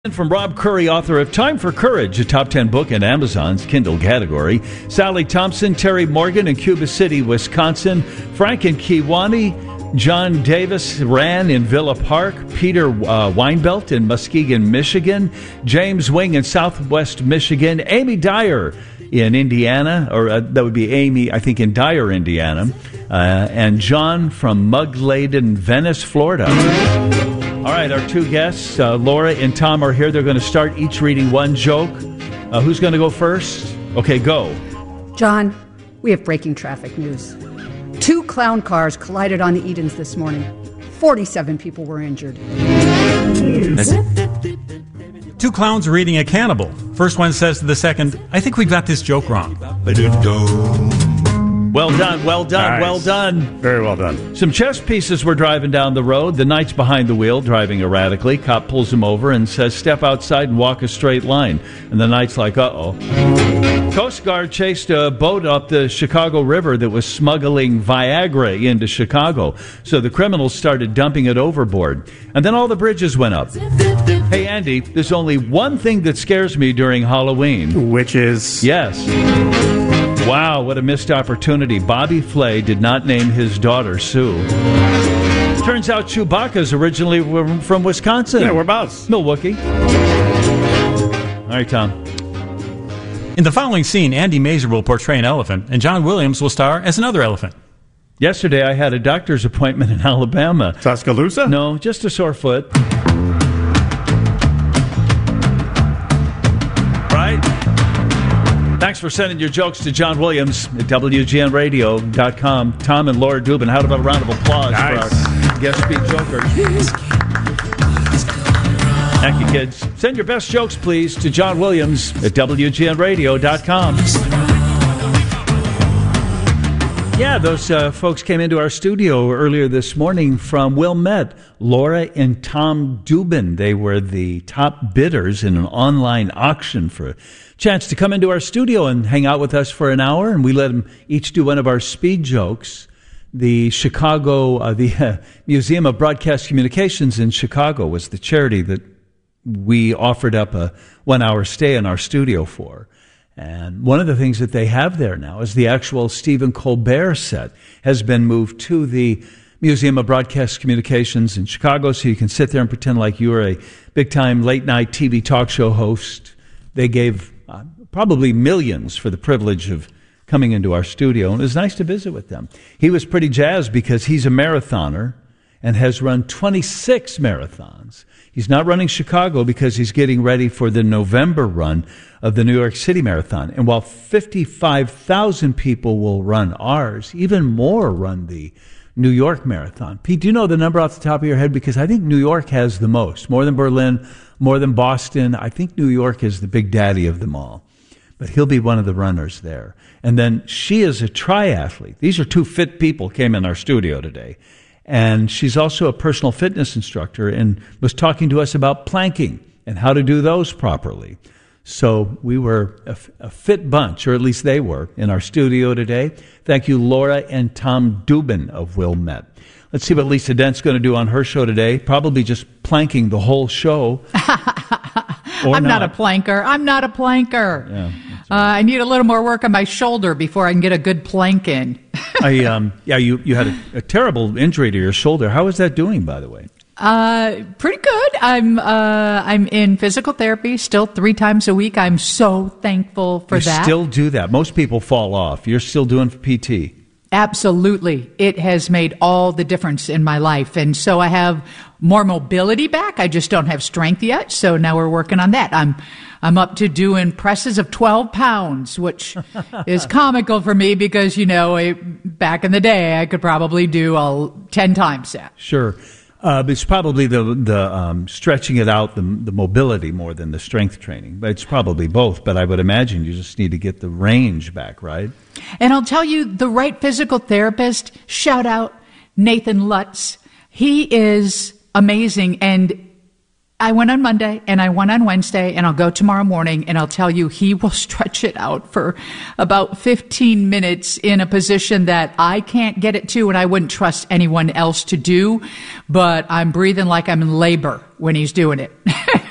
From Rob Curry, author of Time for Courage, a top 10 book in Amazon's Kindle category. Sally Thompson, Terry Morgan in Cuba City, Wisconsin. Frank in Kewanee. John Davis Ran in Villa Park. Peter Weinbelt in Muskegon, Michigan. James Wing in Southwest Michigan. Amy Dyer in Indiana, or that would be Amy, I think, in Dyer, Indiana. And John from Mug-Laden, Venice, Florida. All right, our two guests, Laura and Tom, are here. They're going to start each reading one joke. Who's going to go first? Okay, go. John, we have breaking traffic news. 2 clown cars collided on the Edens this morning. 47 people were injured. 2 clowns are eating a cannibal. First one says to the second, "I think we got this joke wrong." Well done, well done, nice. Well done. Very well done. Some chess pieces were driving down the road. The knight's behind the wheel, driving erratically. Cop pulls him over and says, "Step outside and walk a straight line." And the knight's like, uh-oh. Coast Guard chased a boat up the Chicago River that was smuggling Viagra into Chicago. So the criminals started dumping it overboard. And then all the bridges went up. Hey, Andy, there's only one thing that scares me during Halloween. Which is? Yes. Wow, what a missed opportunity. Bobby Flay did not name his daughter Sue. Turns out Chewbacca's originally from Wisconsin. Yeah, whereabouts? Milwaukee. All right, Tom. In the following scene, Andy Mazer will portray an elephant, and John Williams will star as another elephant. Yesterday, I had a doctor's appointment in Alabama. Tuscaloosa? No, just a sore foot. Right? Thanks for sending your jokes to John Williams at WGNradio.com. Tom and Laura Dubin, how about a round of applause for our guest speed joker? Thank you, kids. Send your best jokes, please, to John Williams at WGNradio.com. Yeah, those folks came into our studio earlier this morning from Wilmette, Laura and Tom Dubin. They were the top bidders in an online auction for a chance to come into our studio and hang out with us for an hour, and we let them each do one of our speed jokes. The Chicago, the Museum of Broadcast Communications in Chicago was the charity that we offered up a 1-hour stay in our studio for. And one of the things that they have there now is the actual Stephen Colbert set has been moved to the Museum of Broadcast Communications in Chicago, so you can sit there and pretend like you were a big-time late-night TV talk show host. They gave probably millions for the privilege of coming into our studio, and it was nice to visit with them. He was pretty jazzed because he's a marathoner and has run 26 marathons. He's not running Chicago because he's getting ready for the November run of the New York City Marathon. And while 55,000 people will run ours, even more run the New York Marathon. Pete, do you know the number off the top of your head? Because I think New York has the most. More than Berlin, more than Boston. I think New York is the big daddy of them all. But he'll be one of the runners there. And then she is a triathlete. These are 2 fit people came in our studio today. And she's also a personal fitness instructor and was talking to us about planking and how to do those properly. So we were a fit bunch, or at least they were, in our studio today. Thank you, Laura and Tom Dubin of Wilmette. Let's see what Lisa Dent's going to do on her show today. Probably just planking the whole show. I'm not a planker. Yeah, I need a little more work on my shoulder before I can get a good plank in. You had a terrible injury to your shoulder. How is that doing, by the way? Pretty good. I'm in physical therapy still 3 times a week. I'm so thankful for that. You still do that. Most people fall off. You're still doing PT. Absolutely. It has made all the difference in my life. And so I have more mobility back. I just don't have strength yet. So now we're working on that. I'm up to doing presses of 12 pounds, which is comical for me because, back in the day, I could probably do 10 times that. Sure. It's probably the stretching it out, the mobility more than the strength training. But it's probably both. But I would imagine you just need to get the range back, right? And I'll tell you, the right physical therapist, shout out Nathan Lutz. He is amazing. And I went on Monday and I went on Wednesday and I'll go tomorrow morning and I'll tell you he will stretch it out for about 15 minutes in a position that I can't get it to and I wouldn't trust anyone else to do, but I'm breathing like I'm in labor when he's doing it.